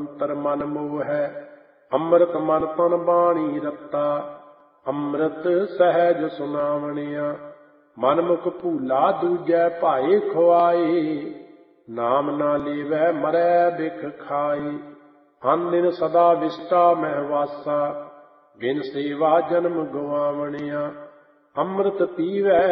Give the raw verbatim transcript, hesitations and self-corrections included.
ਅੰਤਰ ਮਨ ਮੋਹੈ। ਅੰਮ੍ਰਿਤ ਮਨ ਤਨ ਬਾਣੀ ਰਤਾ, ਅੰਮ੍ਰਿਤ ਸਹਿਜ ਸੁਨਾਵਣਿਆ। ਮਨ ਮੁਖ ਭੂਲਾ ਦੂਜੈ ਭਾਏ ਖੁਆਏ, ਨਾਮ ਨਾ ਲੇਵੈ ਮਰੈ ਬਿਖ ਖਾਏ। ਅਨ ਦਿਨ ਸਦਾ ਵਿਸ਼ਟਾ ਮਹਿ ਵਾਸਾ, ਬਿਨ ਸੇਵਾ ਜਨਮ ਗਵਾਵਣਿਆ। ਅੰਮ੍ਰਿਤ ਪੀਵੈ